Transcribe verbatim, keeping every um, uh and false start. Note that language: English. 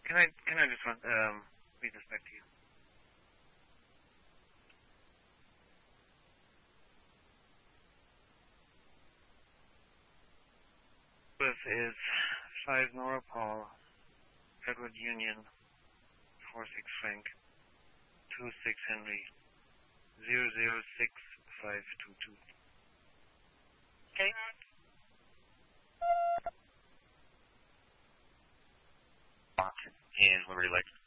Can I can I just um, read this back to you? Swift is five Nora Paul, Edward Union, four six Frank, two six Henry, zero zero six five two two. Okay. And Liberty Lake.